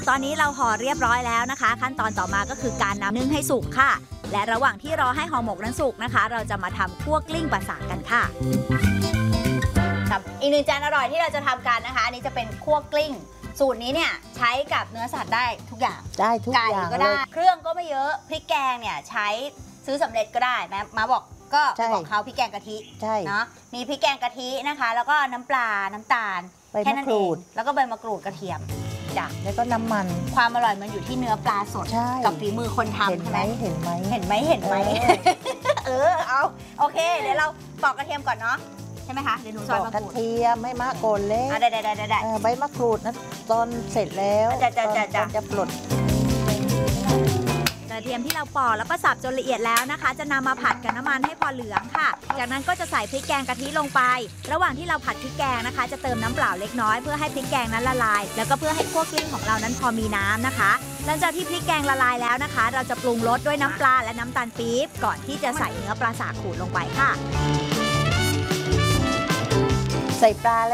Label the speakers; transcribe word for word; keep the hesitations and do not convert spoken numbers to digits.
Speaker 1: ตอนนี้เราห่อเรียบร้อยแล้วนะคะขั้นตอนต่อมาก็คือการนำนึ่งให้สุกค่ะและระหว่างที่รอให้ห่อหมกนั้นสุกนะคะเราจะมาทำคั่วกลิ้งปลาสากกันค่ะครับอีกหนึ่งจานอร่อยที่เราจะทำกันนะคะอันนี้จะเป็นคั่วกลิ้งสูตรนี้เนี่ยใช้กับเนื้อสัตว์ได้ทุกอย่าง
Speaker 2: ได้ทุกอย่าง
Speaker 1: ไก่ก็ได้เครื่องก็ไม่เยอะพริกแกงเนี่ยใช้ซื้อสำเร็จก็ได้แม่มาบอกก็บอกเขาพริกแกงกะทิเนาะมีพริกแกงกะทินะคะแล้วก็น้ำปลาน้ำตาลแค่นั้นเองแล้วก็ใบมะกรูดกระเทียมจ้ะ
Speaker 2: แล้วก็น้ำมัน
Speaker 1: ความอร่อยมันอยู่ที่เนื้อปลาสดกับฝีมือคนทำใช่ไหม
Speaker 2: เห็นไหม
Speaker 1: เห็นไหมเห็นไหมเออเอาโอเคเดี๋ยวเราปอกกระเทียมก่อนเนาะใช่ไหมคะเดี๋ยวหนูซอยมะกรูด
Speaker 2: กระเทียมไม่มากโกนเล็ก
Speaker 1: ได้ได้ได้ได้
Speaker 2: ใบมะกรูดนะตอนเสร็จแล้ว
Speaker 1: จะจะจะจะ
Speaker 2: จะปลด
Speaker 1: กระเทียมที่เราปอกแล้วก็สับจนละเอียดแล้วนะคะจะนำมาผัดกับน้ำมันให้พอเหลืองค่ะจากนั้นก็จะใส่พริกแกงกะทิลงไประหว่างที่เราผัดพริกแกงนะคะจะเติมน้ำเปล่าเล็กน้อยเพื่อให้พริกแกงนั้นละลายแล้วก็เพื่อให้คั่วกลิ้งของเรานั้นพอมีน้ำนะคะหลังจากที่พริกแกงละลายแล้วนะคะเราจะปรุงรสด้วยน้ำปลาและน้ำตาลปี๊บก่อนที่จะใส่เนื้อปลาสากขูดลงไปค่ะ
Speaker 2: ใส่ปลา